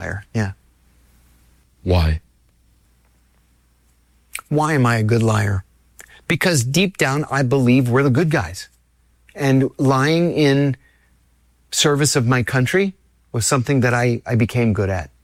liar. Yeah. Why? Why am I a good liar? Because deep down, I believe we're the good guys. And lying in service of my country was something that I became good at.